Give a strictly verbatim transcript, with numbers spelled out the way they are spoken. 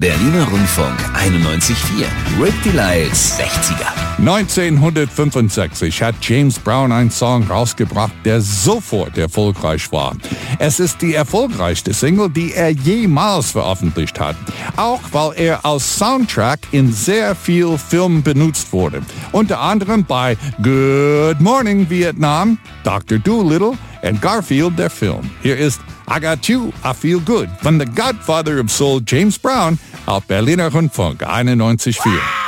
Berliner Rundfunk einundneunzig Komma vier. Rick Delisles sechziger. neunzehnhundertfünfundsechzig hat James Brown einen Song rausgebracht, der sofort erfolgreich war. Es ist die erfolgreichste Single, die er jemals veröffentlicht hat. Auch weil er als Soundtrack in sehr viel Filmen benutzt wurde. Unter anderem bei Good Morning Vietnam, Doktor Dolittle und Garfield, der Film. Hier ist I Got You, I Feel Good von The Godfather of Soul, James Brown, auf Berliner Rundfunk einundneunzig Komma vier.